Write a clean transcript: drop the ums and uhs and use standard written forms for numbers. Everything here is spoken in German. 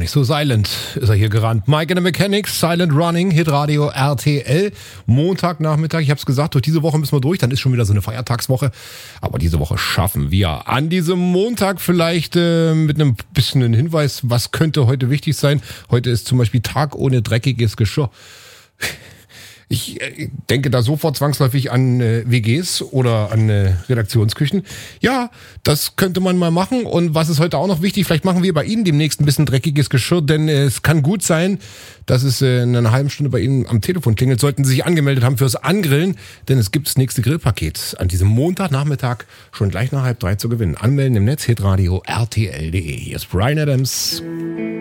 gleich. So Silent ist er hier gerannt. Mike and the Mechanics, Silent Running, Hitradio RTL. Montagnachmittag, ich habe es gesagt, durch diese Woche müssen wir durch. Dann ist schon wieder so eine Feiertagswoche. Aber diese Woche schaffen wir. An diesem Montag vielleicht mit einem bisschen einen Hinweis, was könnte heute wichtig sein. Heute ist zum Beispiel Tag ohne dreckiges Geschirr. Ich denke da sofort zwangsläufig an WGs oder an Redaktionsküchen. Ja, das könnte man mal machen. Und was ist heute auch noch wichtig? Vielleicht machen wir bei Ihnen demnächst ein bisschen dreckiges Geschirr, denn es kann gut sein, dass es in einer halben Stunde bei Ihnen am Telefon klingelt. Sollten Sie sich angemeldet haben fürs Angrillen, denn es gibt das nächste Grillpaket an diesem Montagnachmittag schon gleich nach 2:30 zu gewinnen. Anmelden im Netz, hitradio rtl.de. Hier ist Bryan Adams.